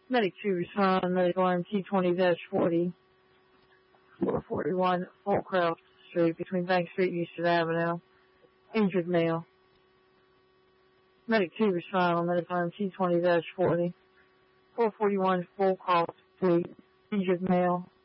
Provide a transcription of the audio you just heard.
Medic 2 respond, medical line T20-40, 441 Fulcroft Street, between Bank Street and Eastern Avenue. Injured male. Medic 2 respond on medical line T20-40, 441 Fulcroft Street, injured male.